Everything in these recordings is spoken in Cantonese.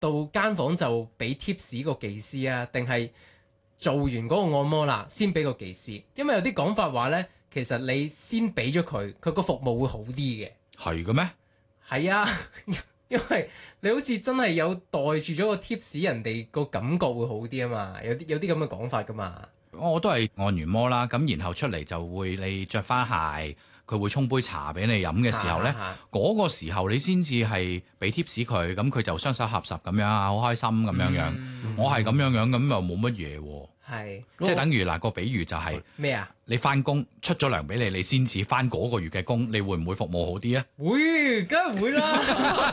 到間房就俾 tips 個技師啊，定係做完嗰個按摩啦先俾個技師？因為有啲講法話呢，其實你先俾咗佢，佢個服務會好啲嘅。 係嘅咩？ 係啊，因為你好似真係有袋住咗個 tips，人哋個感覺會好啲啊嘛，有啲咁嘅講法噶嘛。 我都係按完摩啦，咁然後出嚟就會你着翻鞋，佢會沖杯茶俾你飲嘅時候呢，嗰個時候你先至係俾 tips 佢，咁佢就雙手合十咁樣啊，好開心咁樣樣。我係咁樣樣，咁又冇乜嘢喎。 係， 即係等於嗱個比喻就係咩啊？ 你翻工出咗糧俾你，你先至翻嗰個月嘅工，你會唔會服務好啲啊？ 會，梗係會啦。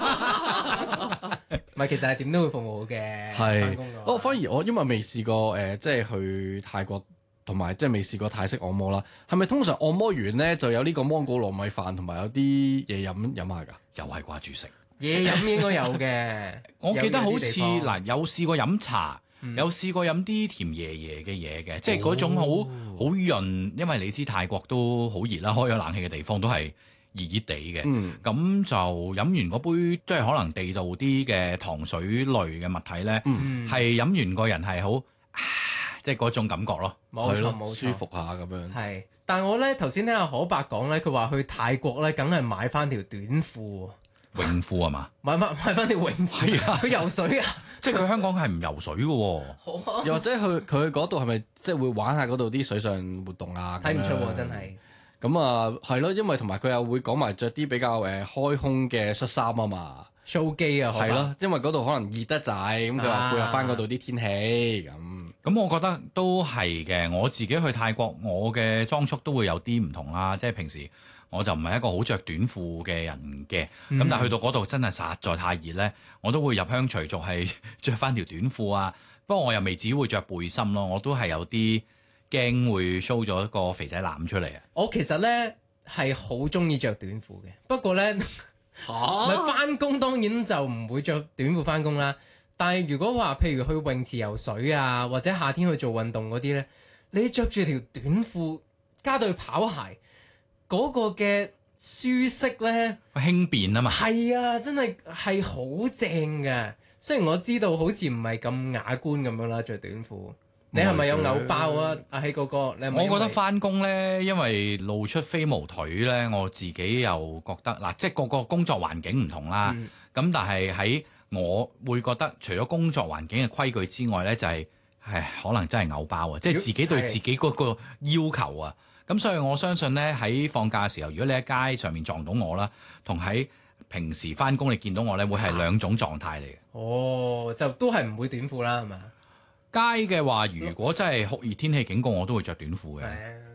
唔係，其實係點都會服務好嘅。 係， 我反而我因為未試過即係去泰國同埋即係未試過泰式按摩啦。係咪通常按摩完咧就有呢個芒果糯米飯同埋有啲嘢飲下㗎？ 又係掛住食嘢飲應該有嘅。 我記得好似有嗱，有試過飲茶。有試過飲啲甜爺爺嘅嘢嘅，即係嗰種好潤，因為你知泰國都好熱啦，開咗冷氣嘅地方都係熱熱地嘅。咁就飲完嗰杯，即係可能地道啲嘅糖水類嘅物體咧，係飲完個人係好，即係嗰種感覺咯， 冇錯冇錯， 舒服下咁樣。 係，但係我咧頭先聽阿可伯講咧，佢話去泰國咧，梗係買翻條短褲。 泳褲係嘛？ 買翻條泳褲。係啊，去游水啊！ 即係佢香港係唔游水嘅喎。 又或者佢去嗰度係咪即係會玩下嗰度啲水上活動啊？ 睇唔出喎，真係。 咁啊，係咯，因為同埋佢又會講埋着啲比較開胸嘅恤衫啊嘛。 show 機啊， 係咯，因為嗰度可能熱得滯，咁佢話配合翻嗰度啲天氣咁。 咁我覺得都係嘅。我自己去泰國，我嘅裝束都會有啲唔同啦。即係平時我就唔係一個好着短褲嘅人嘅，咁但係去到嗰度真係實在太熱呢，我都會入鄉隨俗係着翻條短褲啊。不過我又未至於會着背心咯，我都係有啲驚會 show 咗一個肥仔腩出嚟啊。 我其實呢係好中意着短褲嘅，不過呢，咪翻工當然就唔會着短褲翻工啦。但係如果話譬如去泳池游水啊，或者夏天去做運動嗰啲呢，你着住條短褲加對跑鞋，嗰個嘅舒適呢， 輕便啊嘛。 係啊，真係好正嘅。雖然我知道好似唔係咁雅觀咁樣啦，着短褲。你係咪有偶包啊？阿希哥哥，你係咪？ 我覺得翻工呢，因為露出飛毛腿呢，我自己又覺得嗱，即係個工作環境唔同啦。咁但係喺我會覺得，除咗工作環境嘅規矩之外呢，就係可能真係偶包啊！即係自己對自己嗰個要求啊。咁所以我相信呢，喺放假嘅時候，如果你喺街上面撞到我啦，同喺平時翻工你見到我呢，會係兩種狀態嚟嘅。 哦，就都係唔會短褲啦，係嘛？ 街嘅話，如果真係酷熱天氣警告，我都會着短褲嘅。